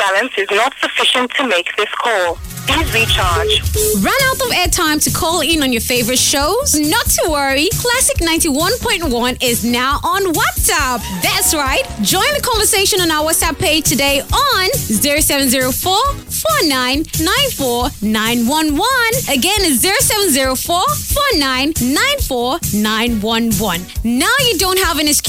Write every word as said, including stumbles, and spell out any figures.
balance is not sufficient to make this call. Please recharge. Run out of airtime to call in on your favorite shows? Not to worry, Classic ninety-one point one is now on WhatsApp. That's right. Join the conversation on our WhatsApp page today on zero seven zero four, four nine nine four nine one one. Again, it's zero seven zero four, four nine nine four nine one one. Now you don't have an excuse